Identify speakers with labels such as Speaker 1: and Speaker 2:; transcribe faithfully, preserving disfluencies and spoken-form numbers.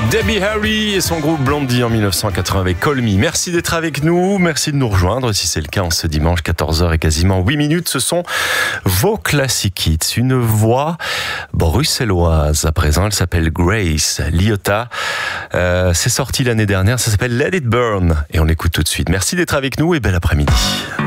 Speaker 1: Debbie Harry et son groupe Blondie en mille neuf cent quatre-vingts avec Call Me. Merci d'être avec nous, merci de nous rejoindre. Si c'est le cas en ce dimanche, quatorze heures et quasiment huit minutes, ce sont vos classiques hits. Une voix bruxelloise à présent, elle s'appelle Grace Liotta. Euh, c'est sorti l'année dernière, ça s'appelle Let It Burn et on l'écoute tout de suite. Merci d'être avec nous et bel après-midi.